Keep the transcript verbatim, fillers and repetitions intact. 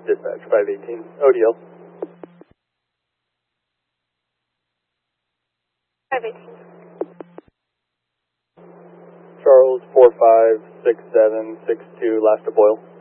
dispatch, five eighteen, O D L. five eighteen. Charles, four five six seven six two, last to Boyle.